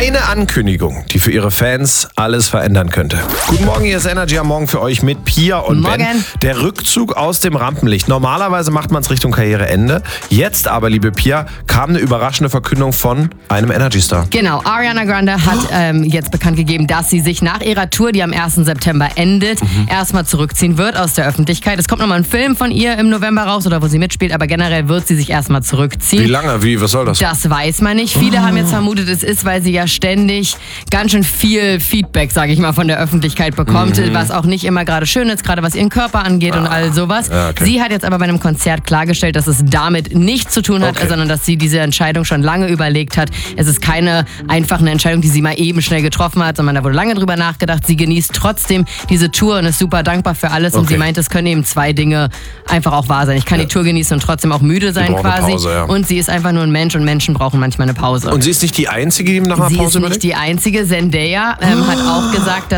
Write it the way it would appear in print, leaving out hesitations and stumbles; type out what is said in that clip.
Eine Ankündigung, die für ihre Fans alles verändern könnte. Guten Morgen, hier ist Energy am Morgen für euch mit Pia und Morgen. Ben. Der Rückzug aus dem Rampenlicht. Normalerweise macht man es Richtung Karriereende. Jetzt aber, liebe Pia, kam eine überraschende Verkündung von einem Energy-Star. Genau, Ariana Grande hat jetzt bekannt gegeben, dass sie sich nach ihrer Tour, die am 1. September endet, erstmal zurückziehen wird aus der Öffentlichkeit. Es kommt nochmal ein Film von ihr im November raus, oder wo sie mitspielt, aber generell wird sie sich erstmal zurückziehen. Wie lange? Was soll das? Das weiß man nicht. Viele haben jetzt vermutet, es ist, weil sie ja ständig ganz schön viel Feedback, sage ich mal, von der Öffentlichkeit bekommt, was auch nicht immer gerade schön ist, gerade was ihren Körper angeht und all sowas. Ja, okay. Sie hat jetzt aber bei einem Konzert klargestellt, dass es damit nichts zu tun hat, sondern dass sie diese Entscheidung schon lange überlegt hat. Es ist keine einfache Entscheidung, die sie mal eben schnell getroffen hat, sondern da wurde lange drüber nachgedacht. Sie genießt trotzdem diese Tour und ist super dankbar für alles. Und sie meint, es können eben zwei Dinge einfach auch wahr sein. Ich kann die Tour genießen und trotzdem auch müde sein quasi. Eine Pause, ja. Und sie ist einfach nur ein Mensch und Menschen brauchen manchmal eine Pause. Und sie ist nicht die Einzige, die nach einer Sie Pause ist nicht überlegt? die einzige. Zendaya hat auch gesagt,